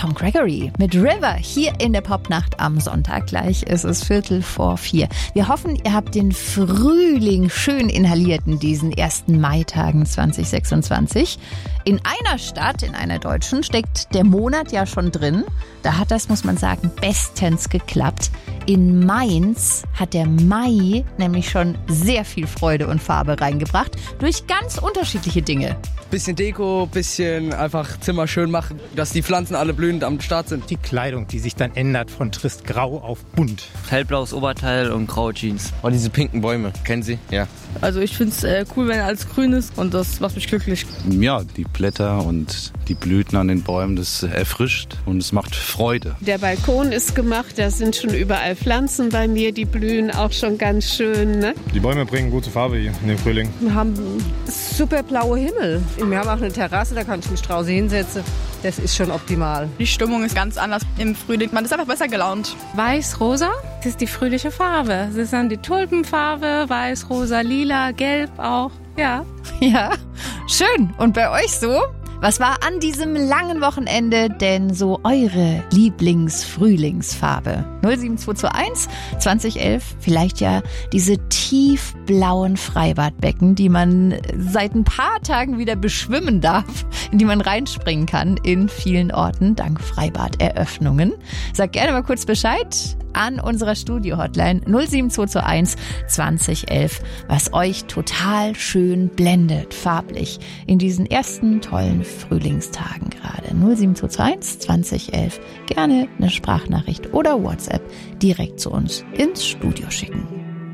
Tom Gregory mit River hier in der Popnacht am Sonntag. Gleich ist es 3:45. Wir hoffen, ihr habt den Frühling schön inhaliert in diesen ersten Maitagen 2026. In einer Stadt, in einer deutschen, steckt der Monat ja schon drin. Da hat das, muss man sagen, bestens geklappt. In Mainz hat der Mai nämlich schon sehr viel Freude und Farbe reingebracht durch ganz unterschiedliche Dinge. Bisschen Deko, bisschen einfach Zimmer schön machen, dass die Pflanzen alle blühend am Start sind. Die Kleidung, die sich dann ändert von tristgrau auf bunt. Hellblaues Oberteil und graue Jeans. Oh, diese pinken Bäume, kennen Sie? Ja. Also ich finde es cool, wenn alles grün ist und das macht mich glücklich. Ja, die Blätter und die Blüten an den Bäumen, das erfrischt und es macht Freude. Der Balkon ist gemacht, da sind schon überall Pflanzen bei mir, die blühen auch schon ganz schön. Ne? Die Bäume bringen gute Farbe hier in den Frühling. Wir haben super blaue Himmel. Wir haben auch eine Terrasse, da kann ich mich draußen hinsetzen. Das ist schon optimal. Die Stimmung ist ganz anders im Frühling. Man ist einfach besser gelaunt. Weiß-rosa, das ist die fröhliche Farbe. Das ist dann die Tulpenfarbe, weiß, rosa, lila, gelb auch. Ja. Ja, schön. Und bei euch so? Was war an diesem langen Wochenende denn so eure Lieblings-Frühlingsfarbe? 07221 2011, vielleicht ja diese tiefblauen Freibadbecken, die man seit ein paar Tagen wieder beschwimmen darf, in die man reinspringen kann in vielen Orten dank Freibaderöffnungen. Sagt gerne mal kurz Bescheid an unserer Studio-Hotline 07221 2011, was euch total schön blendet, farblich, in diesen ersten tollen Frühlingstagen gerade. 07221 2011, gerne eine Sprachnachricht oder WhatsApp direkt zu uns ins Studio schicken.